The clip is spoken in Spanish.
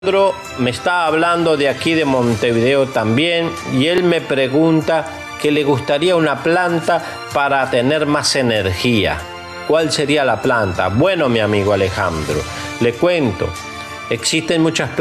Alejandro me está hablando de aquí de Montevideo también y él me pregunta que le gustaría una planta para tener más energía. ¿Cuál sería la planta? Bueno, mi amigo Alejandro, le cuento, existen muchas plantas